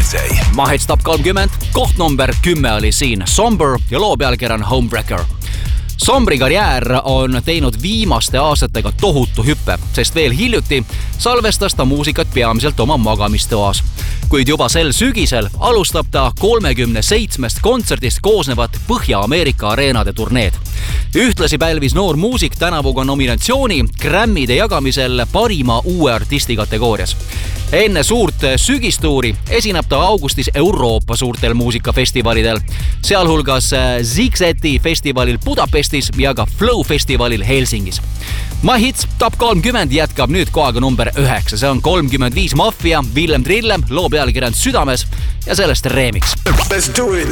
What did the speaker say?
USA. Mahits Top 30, koht number 10 oli siin Somber ja loo pealkiri on Homebreaker. Sombri karjäär on teinud viimaste aastatega tohutu hüppe, sest veel hiljuti salvestas ta muusikat peamiselt oma magamistoas. Kuid juba sel sügisel alustab ta 37 kontserdist koosnevat Põhja-Ameerika areenade turneed. Ühtlasi pälvis noor muusik tänavuga nominatsiooni Grammide jagamisel parima uue artisti kategoorias. Enne suurt sügistuuri esineb ta augustis Euroopa suurtel muusikafestivalidel, sealhulgas Zigzeti festivalil Budapestis ja ka Flow festivalil Helsingis. Mahits Top 30 jätkab nüüd kohaga number 9. See on 35 Mafia, Willem Trillem, loo pealkiri on Südames ja sellest remix. Let's do it